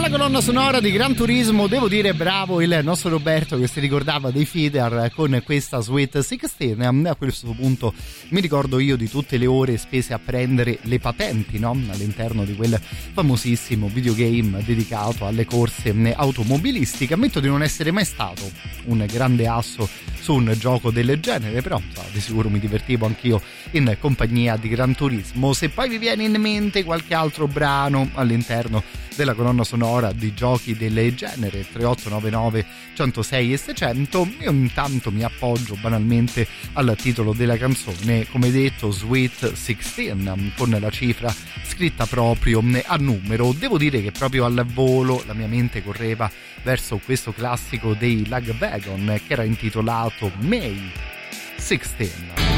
Bella colonna sonora di Gran Turismo, devo dire bravo il nostro Roberto che si ricordava dei feeder con questa Sweet 16. A questo punto mi ricordo io di tutte le ore spese a prendere le patenti, no? All'interno di quel famosissimo videogame dedicato alle corse automobilistiche. Ammetto di non essere mai stato un grande asso su un gioco del genere, però di sicuro mi divertivo anch'io in compagnia di Gran Turismo. Se poi vi viene in mente qualche altro brano all'interno della colonna sonora di giochi del genere, 3899 106 e 600, io intanto mi appoggio banalmente al titolo della canzone, come detto Sweet 16, con la cifra scritta proprio a numero. Devo dire che proprio al volo la mia mente correva verso questo classico dei Lagwagon che era intitolato May 16.